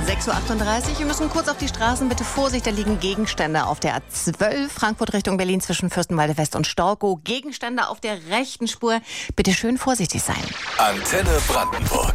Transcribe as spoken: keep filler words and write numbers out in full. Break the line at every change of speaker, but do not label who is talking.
sechs Uhr achtunddreißig. Wir müssen kurz auf die Straßen. Bitte Vorsicht, da liegen Gegenstände auf der A zwölf, Frankfurt Richtung Berlin zwischen Fürstenwalde West und Storkow. Gegenstände auf der rechten Spur. Bitte schön vorsichtig sein.
Antenne Brandenburg.